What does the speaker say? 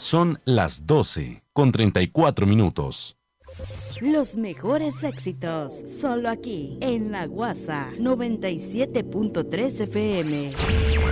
Son las 12:34. Los mejores éxitos, solo aquí, en La Guasa 97.3 FM.